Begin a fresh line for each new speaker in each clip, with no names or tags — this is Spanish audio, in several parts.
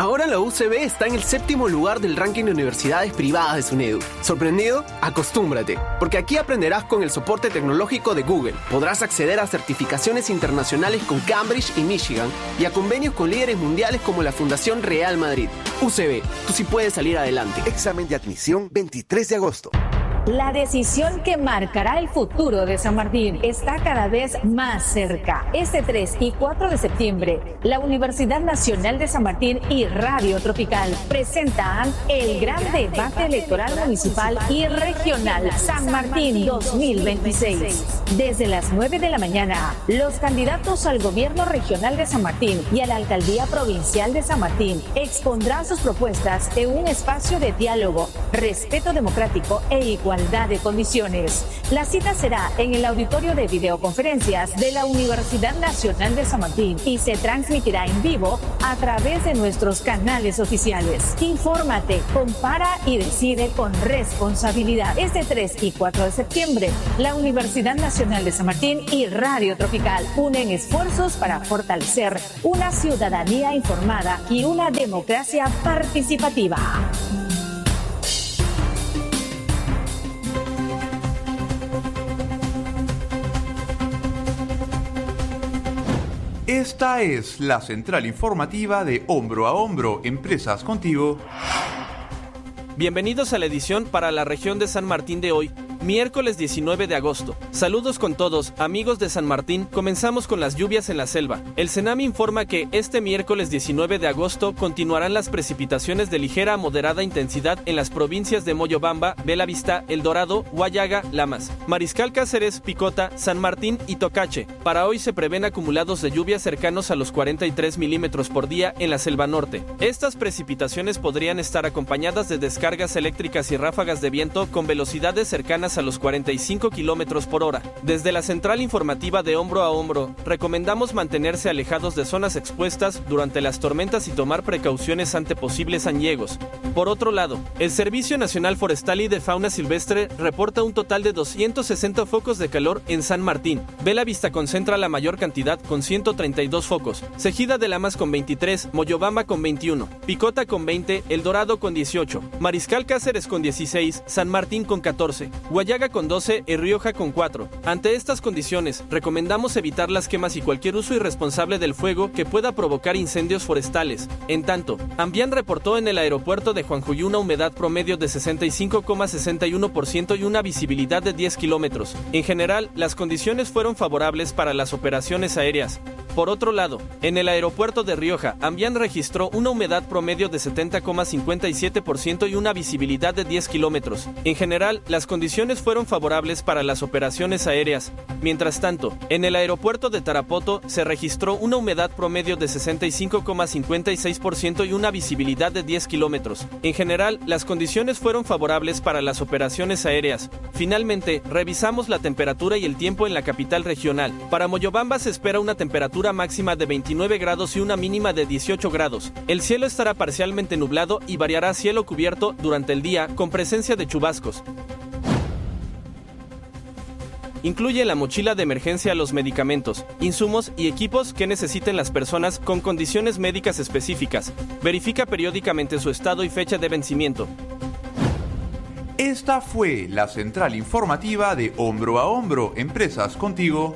Ahora la UCB está en el 7º lugar del ranking de universidades privadas de SUNEDU. ¿Sorprendido? Acostúmbrate, porque aquí aprenderás con el soporte tecnológico de Google. Podrás acceder a certificaciones internacionales con Cambridge y Michigan y a convenios con líderes mundiales como la Fundación Real Madrid. UCB, tú sí puedes salir adelante.
Examen de admisión 23 de agosto.
La decisión que marcará el futuro de San Martín está cada vez más cerca. Este 3 y 4 de septiembre, la Universidad Nacional de San Martín y Radio Tropical presentan el gran debate electoral municipal y regional San Martín 2026. Desde las 9 de la mañana, los candidatos al gobierno regional de San Martín y a la alcaldía provincial de San Martín expondrán sus propuestas en un espacio de diálogo, respeto democrático e igualdad de condiciones. La cita será en el auditorio de videoconferencias de la Universidad Nacional de San Martín y se transmitirá en vivo a través de nuestros canales oficiales. Infórmate, compara y decide con responsabilidad. Este 3 y 4 de septiembre, la Universidad Nacional de San Martín y Radio Tropical unen esfuerzos para fortalecer una ciudadanía informada y una democracia participativa.
Esta es la central informativa de Hombro a Hombro, Empresas Contigo.
Bienvenidos a la edición para la región de San Martín de hoy, miércoles 19 de agosto. Saludos con todos, amigos de San Martín. Comenzamos con las lluvias en la selva. El CENAM informa que este miércoles 19 de agosto continuarán las precipitaciones de ligera a moderada intensidad en las provincias de Moyobamba, Belavista, El Dorado, Huallaga, Lamas, Mariscal Cáceres, Picota, San Martín y Tocache. Para hoy se prevén acumulados de lluvias cercanos a los 43 milímetros por día en la selva norte. Estas precipitaciones podrían estar acompañadas de descargas eléctricas y ráfagas de viento con velocidades cercanas a los 45 kilómetros por hora. Desde la central informativa de Hombro a Hombro, recomendamos mantenerse alejados de zonas expuestas durante las tormentas y tomar precauciones ante posibles añegos. Por otro lado, el Servicio Nacional Forestal y de Fauna Silvestre reporta un total de 260 focos de calor en San Martín. Belavista concentra la mayor cantidad con 132 focos, Cejida de Lamas con 23, Moyobamba con 21, Picota con 20, El Dorado con 18, Mariscal Cáceres con 16, San Martín con 14, Huallaga con 12 y Rioja con 4. Ante estas condiciones, recomendamos evitar las quemas y cualquier uso irresponsable del fuego que pueda provocar incendios forestales. En tanto, Ambián reportó en el aeropuerto de Juanjuy una humedad promedio de 65,61% y una visibilidad de 10 kilómetros. En general, las condiciones fueron favorables para las operaciones aéreas. Por otro lado, en el aeropuerto de Rioja, Ambián registró una humedad promedio de 70,57% y una visibilidad de 10 kilómetros. En general, las condiciones fueron favorables para las operaciones aéreas. Mientras tanto, en el aeropuerto de Tarapoto se registró una humedad promedio de 65,56% y una visibilidad de 10 kilómetros. En general, las condiciones fueron favorables para las operaciones aéreas. Finalmente, revisamos la temperatura y el tiempo en la capital regional. Para Moyobamba se espera una temperatura máxima de 29 grados y una mínima de 18 grados. El cielo estará parcialmente nublado y variará a cielo cubierto durante el día con presencia de chubascos. Incluye en la mochila de emergencia los medicamentos, insumos y equipos que necesiten las personas con condiciones médicas específicas. Verifica periódicamente su estado y fecha de vencimiento.
Esta fue la central informativa de Hombro a Hombro, Empresas Contigo.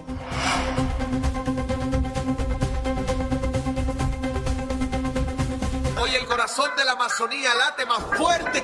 Hoy el corazón de la Amazonía late más fuerte